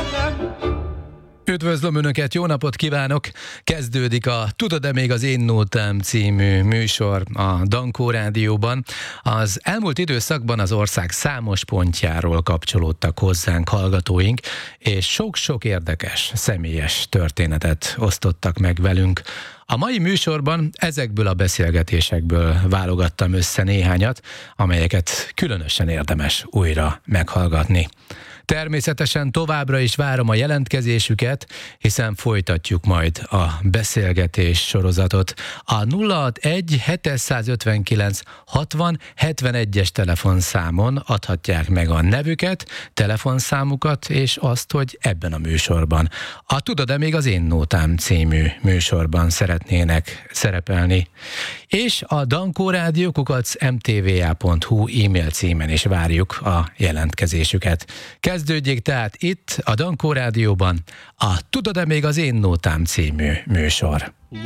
Üdvözlöm Önöket, jó napot kívánok! Kezdődik a Tudod-e még az én nótám című műsor a Dankó Rádióban. Az elmúlt időszakban az ország számos pontjáról kapcsolódtak hozzánk hallgatóink, és sok-sok érdekes, személyes történetet osztottak meg velünk. A mai műsorban ezekből a beszélgetésekből válogattam össze néhányat, amelyeket különösen érdemes újra meghallgatni. Természetesen továbbra is várom a jelentkezésüket, hiszen folytatjuk majd a beszélgetés sorozatot. A 061 759 60 71-es telefonszámon adhatják meg a nevüket, telefonszámukat és azt, hogy ebben a műsorban, a Tudod-e még az én nótám című műsorban szeretnének szerepelni. És a dankórádió@mtva.hu e-mail címen is várjuk a jelentkezésüket. Kezdődjék tehát itt, a Dankó Rádióban a Tudod-e még az én nótám című műsor.